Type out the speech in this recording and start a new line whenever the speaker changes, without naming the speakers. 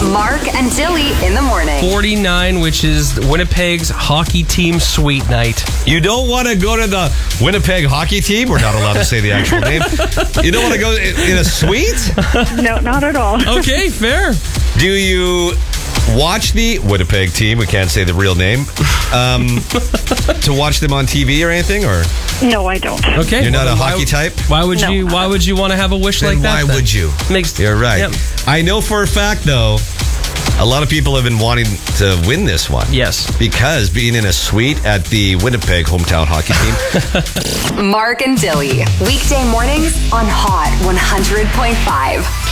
Mark and Dilly in the morning.
49, which is Winnipeg's hockey team suite night.
You don't want to go to the Winnipeg hockey team? We're not allowed to say the actual name. You don't want to go in a suite?
No, not at all.
Okay, fair.
Do you watch the Winnipeg team? We can't say the real name. To watch them on TV or anything? Or
No, I don't.
Okay.
you're not
well,
a
then
hockey type?
Why would
No.
you? Why would you want to have a wish
Then
like that?
why
then?
would you?
Makes
You're right.
Yep.
I know for a fact, though, a lot of people have been wanting to win this one.
Yes.
Because being in a suite at the Winnipeg hometown hockey team.
Mark and Dilly. Weekday mornings on Hot 100.5.